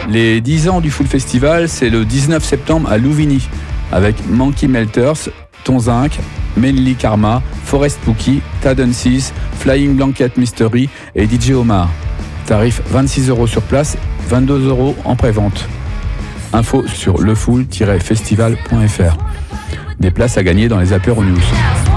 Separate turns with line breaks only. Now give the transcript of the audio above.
Les 10 ans du Full Festival, c'est le 19 septembre à Louvigny, avec Monkey Melters, Tonzinc, Melly Karma, Forest Pookie, Tadensis, Flying Blanket Mystery et DJ Omar. Tarif 26 € sur place, 22 € en pré-vente. Info sur lefull-festival.fr. Des places à gagner dans les apéros news.